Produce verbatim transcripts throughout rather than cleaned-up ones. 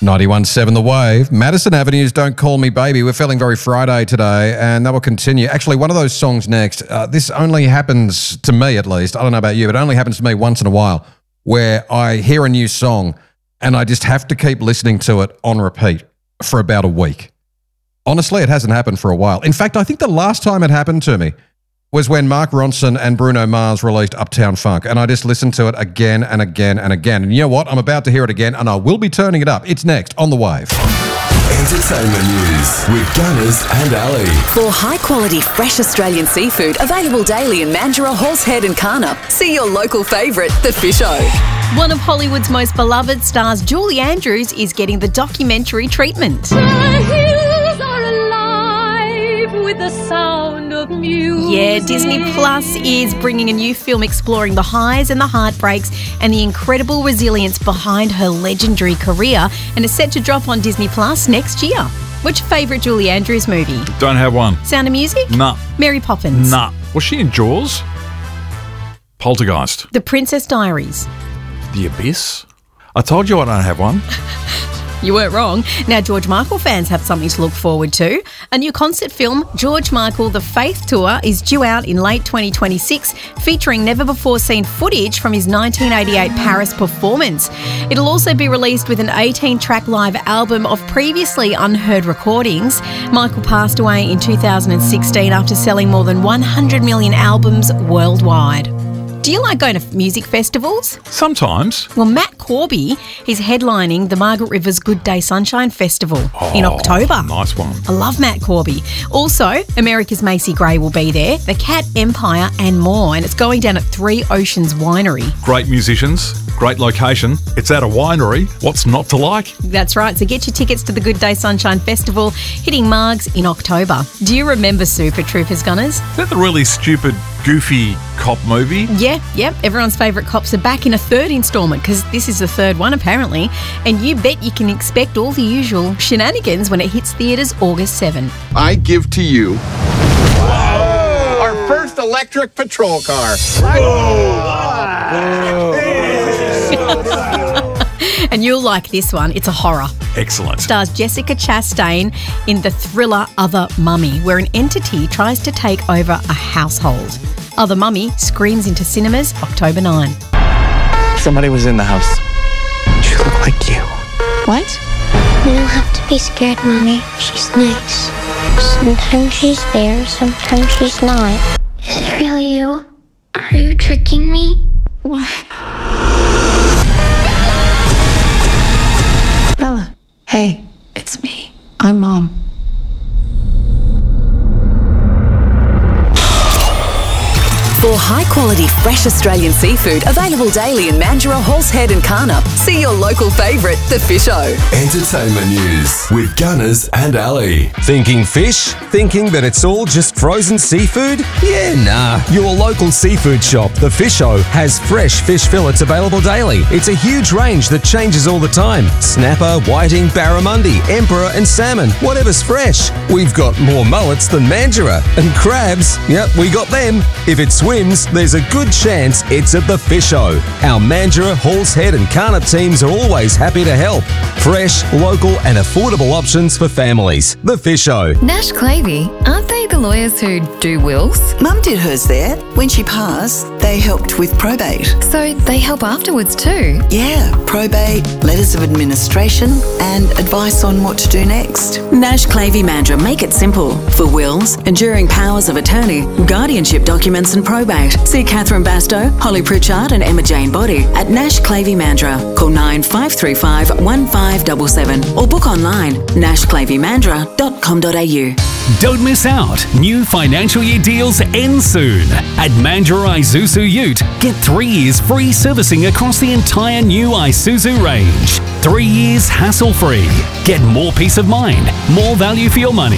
ninety-one point seven The Wave. Madison Avenue's Don't Call Me Baby. We're feeling very Friday today, and that will continue. Actually, one of those songs next, uh, this only happens to me at least. I don't know about you, but it only happens to me once in a while where I hear a new song and I just have to keep listening to it on repeat for about a week. Honestly, it hasn't happened for a while. In fact, I think the last time it happened to me was when Mark Ronson and Bruno Mars released Uptown Funk, and I just listened to it again and again and again. And you know what? I'm about to hear it again, and I will be turning it up. It's next on The Wave. Entertainment news with Gunners and Ali. For high-quality, fresh Australian seafood available daily in Mandurah, Horsehead and Karnup, see your local favourite, The Fish O. One of Hollywood's most beloved stars, Julie Andrews, is getting the documentary treatment. The hills are alive with the sound of music. Yeah, Disney Plus is bringing a new film exploring the highs and the heartbreaks and the incredible resilience behind her legendary career, and is set to drop on Disney Plus next year. What's your favourite Julie Andrews movie? Don't have one. Sound of Music? Nah. Mary Poppins? Nah. Was she in Jaws? Poltergeist. The Princess Diaries? The Abyss? I told you I don't have one. You weren't wrong. Now, George Michael fans have something to look forward to. A new concert film, George Michael The Faith Tour, is due out in late twenty twenty-six, featuring never-before-seen footage from his nineteen eighty-eight Paris performance. It'll also be released with an eighteen-track live album of previously unheard recordings. Michael passed away in two thousand sixteen after selling more than one hundred million albums worldwide. Do you like going to music festivals? Sometimes. Well, Matt Corby is headlining the Margaret Rivers Good Day Sunshine Festival Oh, in October. Nice one. I love Matt Corby. Also, America's Macy Gray will be there, the Cat Empire and more, and it's going down at Three Oceans Winery. Great musicians, great location. It's at a winery. What's not to like? That's right, so get your tickets to the Good Day Sunshine Festival hitting Margs in October. Do you remember Super Troopers, Gunners? Is that the really stupid, goofy cop movie? Yeah, yep. Everyone's favourite cops are back in a third instalment, because this is the third one apparently, and you bet you can expect all the usual shenanigans when it hits theatres August seventh. I give to you our first electric patrol car. And you'll like this one. It's a horror. Excellent. Stars Jessica Chastain in the thriller Other Mummy, where an entity tries to take over a household. Other Mummy screams into cinemas October ninth. Somebody was in the house. She looked like you. What? You don't have to be scared, Mommy. She's nice. Sometimes she's there, sometimes she's not. Is it really you? Are you tricking me? What? Bella. Hey, it's me. I'm Mom. For high-quality, fresh Australian seafood available daily in Mandurah, Horsehead and Karnup, see your local favourite, The Fish O. Entertainment news with Gunners and Ali. Thinking fish? Thinking that it's all just frozen seafood? Yeah, nah. Your local seafood shop, The Fish O, has fresh fish fillets available daily. It's a huge range that changes all the time. Snapper, whiting, barramundi, emperor and salmon, whatever's fresh. We've got more mullets than Mandurah. And crabs, yep, we got them. If it swims, there's a good chance it's at The Fish O. Our Mandurah, Horsehead and Karnup teams are always happy to help. Fresh, local and affordable options for families. The Fish O. Nash Clavey, aren't they the lawyers who do wills? Mum did hers there. When she passed, they helped with probate. So they help afterwards too? Yeah, probate, letters of administration and advice on what to do next. Nash Clavey Mandurah make it simple. For wills, enduring powers of attorney, guardianship documents and probate. See Catherine Bastow, Holly Pritchard and Emma Jane Body at Nash Clavey Mandurah. Call nine five three five, one five seven seven or book online nash clavey mandurah dot com dot a u. Don't miss out. New financial year deals end soon. At Mandurah Isuzu Ute, get three years free servicing across the entire new Isuzu range. Three years hassle-free. Get more peace of mind, more value for your money,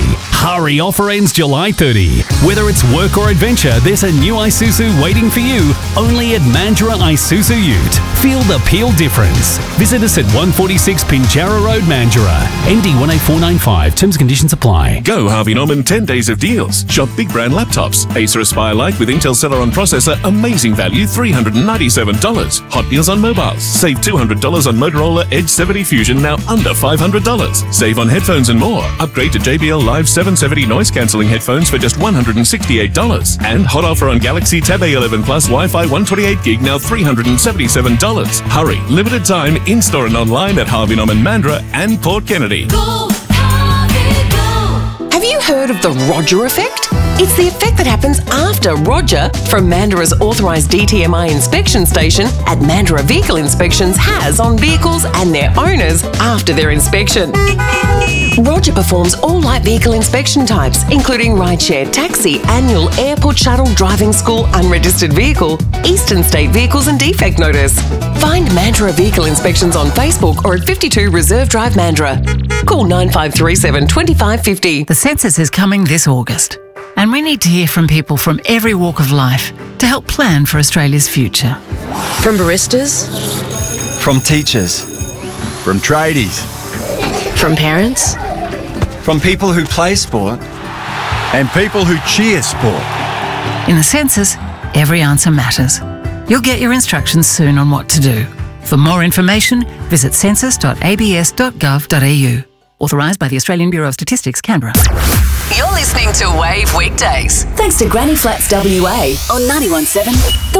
Hurry, offer ends July thirtieth. Whether it's work or adventure, there's a new Isuzu waiting for you only at Mandurah Isuzu Ute. Feel the Peel difference. Visit us at one forty-six Pinjarra Road, Mandurah. N D one eight four nine five. Terms and conditions apply. Go Harvey Norman ten days of deals. Shop big brand laptops. Acer Aspire Lite with Intel Celeron processor. Amazing value, three hundred ninety-seven dollars. Hot deals on mobiles. Save two hundred dollars on Motorola Edge seventy Fusion, now under five hundred dollars. Save on headphones and more. Upgrade to J B L Live seven seventy noise cancelling headphones for just one hundred sixty-eight dollars. And hot offer on Galaxy Tab A eleven Plus Wi-Fi one twenty-eight gig, now three hundred seventy-seven dollars. Hurry, limited time, in-store and online at Harvey Norman Mandurah and Port Kennedy. Go, Harvey, go. Have you heard of the Roger effect? It's the effect that happens after Roger from Mandurah's authorised D T M I inspection station at Mandurah Vehicle Inspections has on vehicles and their owners after their inspection. Roger performs all light vehicle inspection types, including rideshare, taxi, annual, airport shuttle, driving school, unregistered vehicle, eastern state vehicles and defect notice. Find Mandurah Vehicle Inspections on Facebook or at fifty-two Reserve Drive, Mandurah. Call nine five three seven, two five five zero. The census is coming this August, and we need to hear from people from every walk of life to help plan for Australia's future. From baristas, From teachers. From tradies. from parents, From people who play sport. And people who cheer sport. In the census, every answer matters. You'll get your instructions soon on what to do. For more information, visit census dot a b s dot gov dot a u. Authorised by the Australian Bureau of Statistics, Canberra. You're listening to Wave Weekdays. Thanks to Granny Flats W A on ninety-one point seven The